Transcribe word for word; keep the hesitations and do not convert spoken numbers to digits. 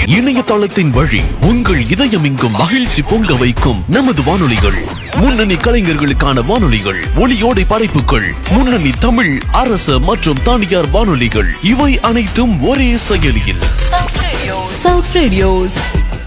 இணையதளத்தின் வழி உங்கள் இதயம் எங்கும் மகிழ்ச்சி பொங்க வைக்கும் நமது வானொலிகள், முன்னணி கலைஞர்களுக்கான வானொலிகள், ஒளியோடை படைப்புகள், முன்னணி தமிழ், அரசு மற்றும் தனியார் வானொலிகள், இவை அனைத்தும் ஒரே செயலியில். South Radios.